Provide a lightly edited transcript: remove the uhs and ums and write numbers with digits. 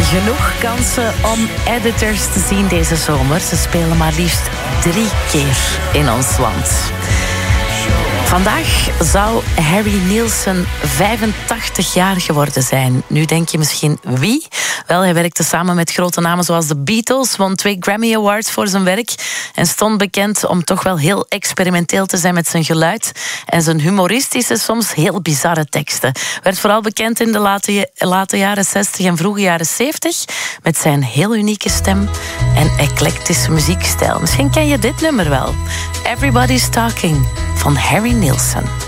Genoeg kansen om editors te zien deze zomer. Ze spelen maar liefst 3 keer in ons land. Vandaag zou Harry Nilsson 85 jaar geworden zijn. Nu denk je misschien wie? Wel, hij werkte samen met grote namen zoals de Beatles, won 2 Grammy Awards voor zijn werk en stond bekend om toch wel heel experimenteel te zijn met zijn geluid en zijn humoristische, soms heel bizarre teksten. Werd vooral bekend in de late jaren 60 en vroege jaren 70 met zijn heel unieke stem en eclectische muziekstijl. Misschien ken je dit nummer wel. Everybody's Talking van Harry Nilsson.